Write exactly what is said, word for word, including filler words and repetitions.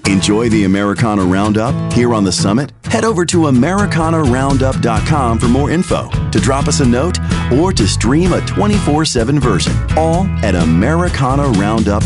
Enjoy the Americana Roundup here on the Summit? Head over to Americana Roundup dot com for more info, to drop us a note, or to stream a twenty-four seven version, all at Americana Roundup.